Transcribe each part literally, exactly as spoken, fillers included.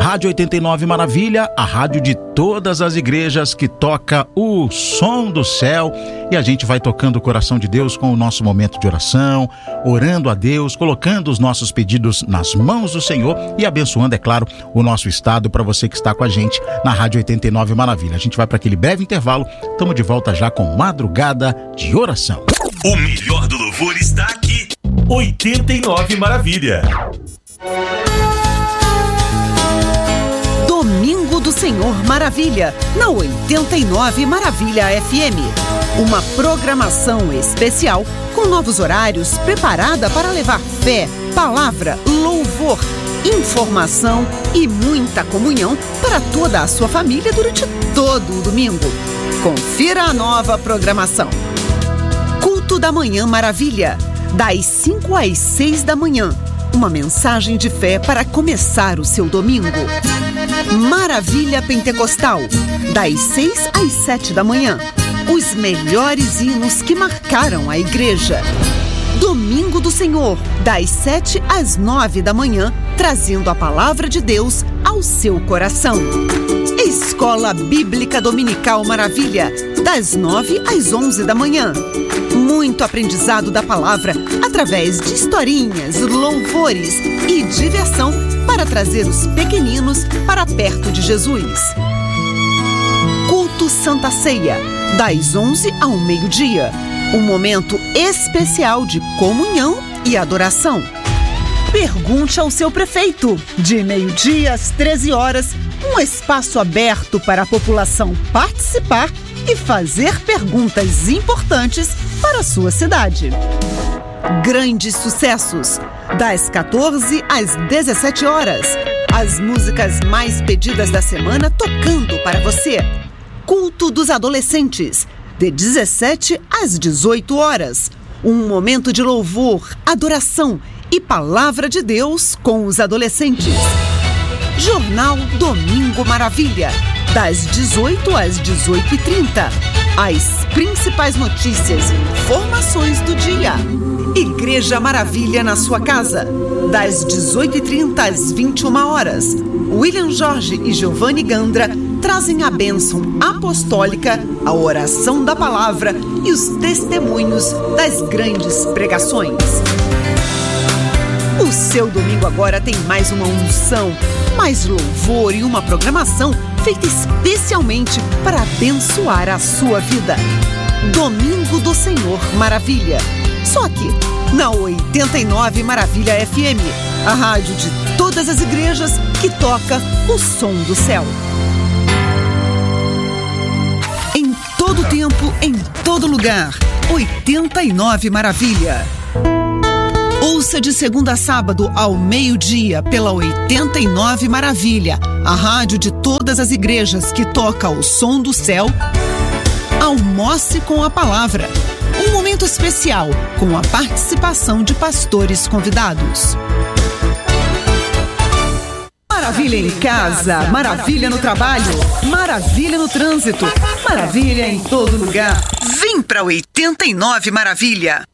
Rádio oitenta e nove Maravilha, a rádio de todas as igrejas que toca o som do céu, e a gente vai tocando o coração de Deus com o nosso momento de oração, orando a Deus, colocando os nossos pedidos nas mãos do Senhor e abençoando, é claro, o nosso estado para você que está com a gente na Rádio oitenta e nove Maravilha. A gente vai para aquele breve intervalo, estamos de volta já com Madrugada de Oração. O melhor do louvor está aqui, oitenta e nove Maravilha. Domingo do Senhor Maravilha, na oitenta e nove Maravilha F M. Uma programação especial com novos horários preparada para levar fé, palavra, louvor, informação e muita comunhão para toda a sua família durante todo o domingo. Confira a nova programação. Culto da Manhã Maravilha, das cinco às seis da manhã. Uma mensagem de fé para começar o seu domingo. Maravilha Pentecostal, das seis às sete da manhã. Os melhores hinos que marcaram a igreja. Domingo do Senhor, das sete às nove da manhã, trazendo a palavra de Deus ao seu coração. Escola Bíblica Dominical Maravilha, das nove às onze da manhã. Muito aprendizado da palavra através de historinhas, louvores e diversão para trazer os pequeninos para perto de Jesus. Culto Santa Ceia, das onze ao meio-dia. Um momento especial de comunhão e adoração. Pergunte ao seu prefeito, de meio-dia às treze horas, um espaço aberto para a população participar e fazer perguntas importantes para a sua cidade. Grandes sucessos, das quatorze às dezessete horas. As músicas mais pedidas da semana tocando para você. Culto dos Adolescentes, de dezessete às dezoito horas. Um momento de louvor, adoração e palavra de Deus com os adolescentes. Jornal Domingo Maravilha, das dezoito às dezoito e trinta. As principais notícias e informações do dia. Igreja Maravilha na sua casa, das dezoito e trinta às vinte e uma horas. William Jorge e Giovanni Gandra trazem a bênção apostólica, a oração da palavra e os testemunhos das grandes pregações. O seu domingo agora tem mais uma unção, mais louvor e uma programação feita especialmente para abençoar a sua vida. Domingo do Senhor Maravilha. Só aqui, na oitenta e nove Maravilha F M, a rádio de todas as igrejas que toca o som do céu. Em todo tempo, em todo lugar, oitenta e nove Maravilha. Ouça de segunda a sábado ao meio-dia pela oitenta e nove Maravilha, a rádio de todas as igrejas que toca o som do céu. Almoce com a palavra. Um momento especial com a participação de pastores convidados. Maravilha em casa, maravilha no trabalho, maravilha no trânsito, maravilha em todo lugar. Vem pra oitenta e nove Maravilha.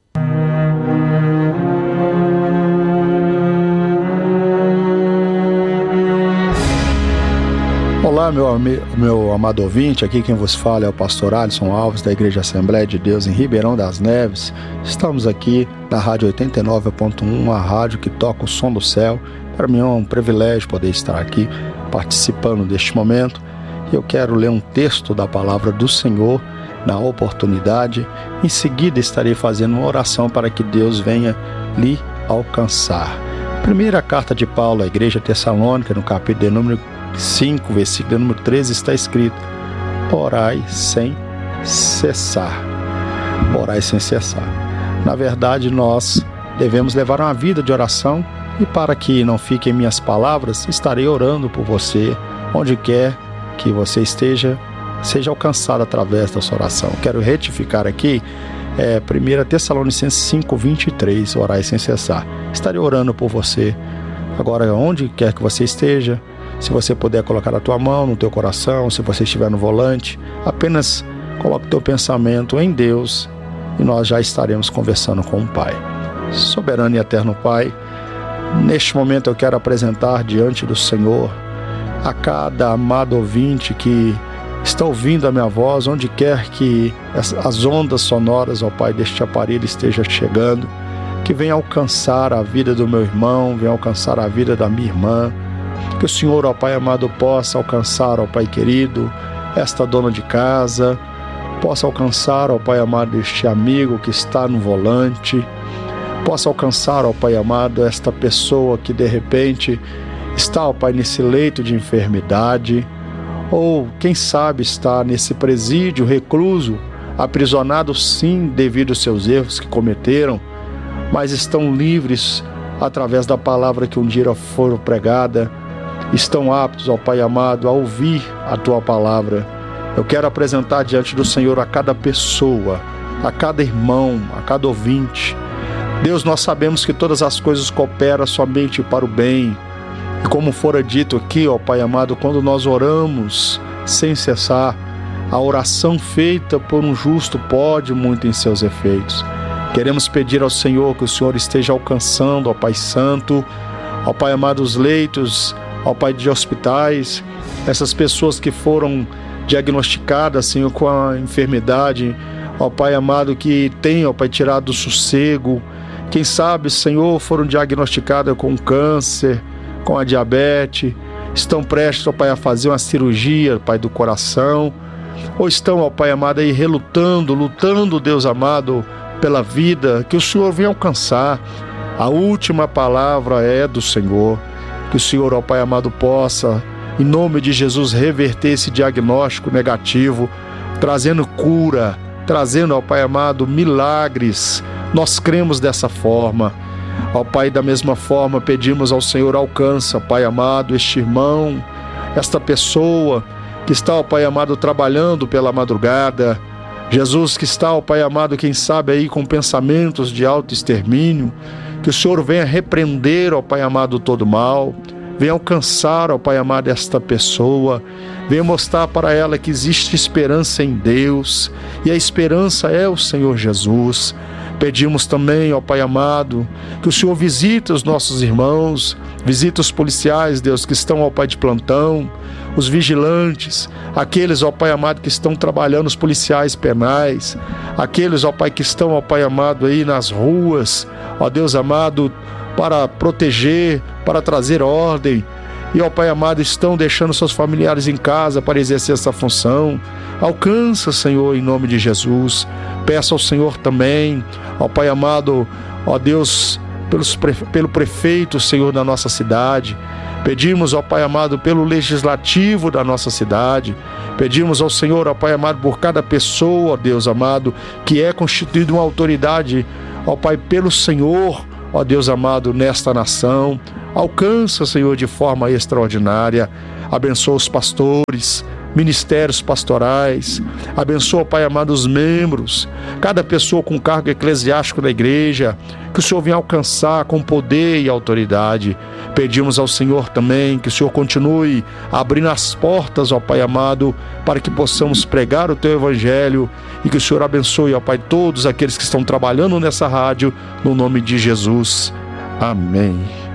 Olá, meu, meu amado ouvinte, aqui quem vos fala é o pastor Alisson Alves, da Igreja Assembleia de Deus em Ribeirão das Neves. Estamos aqui na Rádio oitenta e nove ponto um, a rádio que toca o som do céu. Para mim é um privilégio poder estar aqui participando deste momento. Eu quero ler um texto da palavra do Senhor na oportunidade. Em seguida estarei fazendo uma oração para que Deus venha lhe alcançar. Primeira carta de Paulo à Igreja Tessalônica, no capítulo de número cinco, versículo número treze, está escrito: orai sem cessar. Orai sem cessar. Na verdade, nós devemos levar uma vida de oração, e para que não fiquem minhas palavras, estarei orando por você, onde quer que você esteja, seja alcançado através da sua oração. Quero retificar aqui, é, primeira Tessalonicenses cinco, vinte e três, orai sem cessar. Estarei orando por você. Agora, onde quer que você esteja, se você puder colocar a tua mão no teu coração, se você estiver no volante, apenas coloque o teu pensamento em Deus e nós já estaremos conversando com o Pai. Soberano e eterno Pai, neste momento eu quero apresentar diante do Senhor a cada amado ouvinte que está ouvindo a minha voz, onde quer que as ondas sonoras, ó Pai, deste aparelho esteja chegando, que venha alcançar a vida do meu irmão, venha alcançar a vida da minha irmã, que o Senhor, ó Pai amado, possa alcançar, ó Pai querido, esta dona de casa, possa alcançar, ó Pai amado, este amigo que está no volante, possa alcançar, ó Pai amado, esta pessoa que de repente está, ó Pai, nesse leito de enfermidade, ou quem sabe está nesse presídio recluso, aprisionado sim devido aos seus erros que cometeram, mas estão livres através da palavra que um dia foram pregada, estão aptos, ó Pai amado, a ouvir a Tua palavra. Eu quero apresentar diante do Senhor a cada pessoa, a cada irmão, a cada ouvinte. Deus, nós sabemos que todas as coisas cooperam somente para o bem. E como fora dito aqui, ó Pai amado, quando nós oramos sem cessar, a oração feita por um justo pode muito em seus efeitos. Queremos pedir ao Senhor que o Senhor esteja alcançando, ó Pai Santo, ó Pai amado, os leitos, ó Pai, de hospitais, essas pessoas que foram diagnosticadas, Senhor, com a enfermidade, ó Pai amado, que tem, ó Pai, tirado o sossego. Quem sabe, Senhor, foram diagnosticadas com câncer, com a diabetes, estão prestes, ó Pai, a fazer uma cirurgia, Pai, do coração, ou estão, ó Pai amado, aí relutando, lutando, Deus amado, pela vida, que o Senhor venha alcançar. A última palavra é do Senhor. Que o Senhor, ó Pai amado, possa, em nome de Jesus, reverter esse diagnóstico negativo, trazendo cura, trazendo, ó Pai amado, milagres. Nós cremos dessa forma. Ó Pai, da mesma forma, pedimos ao Senhor, alcança, Pai amado, este irmão, esta pessoa que está, ó Pai amado, trabalhando pela madrugada. Jesus, que está, ó Pai amado, quem sabe aí com pensamentos de autoextermínio, que o Senhor venha repreender, ó Pai amado, todo mal, venha alcançar, ó Pai amado, esta pessoa, venha mostrar para ela que existe esperança em Deus, e a esperança é o Senhor Jesus. Pedimos também, ó Pai amado, que o Senhor visite os nossos irmãos, visite os policiais, Deus, que estão, ó Pai, de plantão, os vigilantes, aqueles, ó Pai amado, que estão trabalhando, os policiais penais, aqueles, ó Pai, que estão, ó Pai amado, aí nas ruas, ó Deus amado, para proteger, para trazer ordem, e, ó Pai amado, estão deixando seus familiares em casa para exercer essa função. Alcança, Senhor, em nome de Jesus. Peço ao Senhor também, ó Pai amado, ó Deus, pelos, pelo prefeito, Senhor, da nossa cidade. Pedimos, ó Pai amado, pelo legislativo da nossa cidade. Pedimos ao Senhor, ó Pai amado, por cada pessoa, ó Deus amado, que é constituída uma autoridade, ó Pai, pelo Senhor, ó Deus amado, nesta nação. Alcança, Senhor, de forma extraordinária. Abençoa os pastores, ministérios pastorais. Abençoa, Pai amado, os membros, cada pessoa com cargo eclesiástico da igreja, que o Senhor venha alcançar com poder e autoridade. Pedimos ao Senhor também que o Senhor continue abrindo as portas, ó Pai amado, para que possamos pregar o Teu Evangelho, e que o Senhor abençoe, ó Pai, todos aqueles que estão trabalhando nessa rádio, no nome de Jesus. Amém.